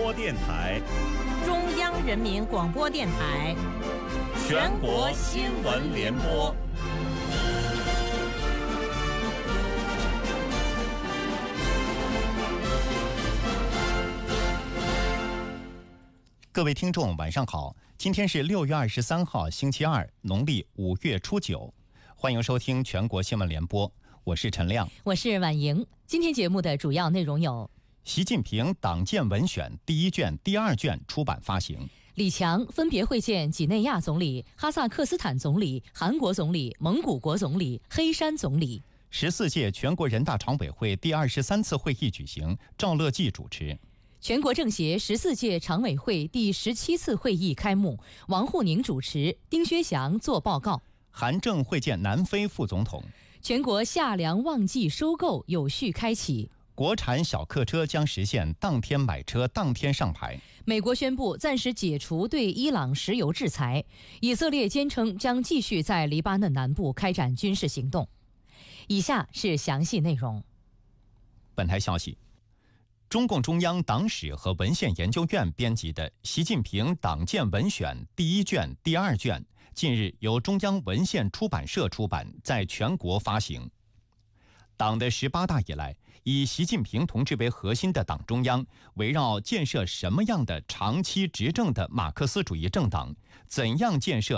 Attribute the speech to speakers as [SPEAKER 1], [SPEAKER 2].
[SPEAKER 1] 播电台、
[SPEAKER 2] 中央人民广播电台、
[SPEAKER 1] 全国新闻联播。
[SPEAKER 3] 各位听众晚上好，今天是6月23号星期二，农历5月初9，欢迎收听全国新闻联播，我是陈亮，
[SPEAKER 4] 我是婉莹。今天节目的主要内容有：
[SPEAKER 3] 习近平党建文选第1卷、第2卷出版发行；
[SPEAKER 4] 李强分别会见几内亚总理、哈萨克斯坦总理、韩国总理、蒙古国总理、黑山总理。
[SPEAKER 3] 14届全国人大常委会第23次会议举行，赵乐际主持。
[SPEAKER 4] 全国政协14届常委会第17次会议开幕，王沪宁主持，丁薛祥作报告。
[SPEAKER 3] 韩正会见南非副总统。
[SPEAKER 4] 全国夏粮旺季收购有序开启。
[SPEAKER 3] 国产小客车将实现当天买车当天上牌。
[SPEAKER 4] 美国宣布暂时解除对伊朗石油制裁。以色列坚称将继续在黎巴嫩南部开展军事行动。以下是详细内容。
[SPEAKER 3] 本台消息，中共中央党史和文献研究院编辑的《习近平党建文选第1卷、第2卷》近日由中央文献出版社出版，在全国发行。党的18大以来，以习近平同志为核心的党中央，围绕建设什么样的长期执政的马克思主义政党，怎样建设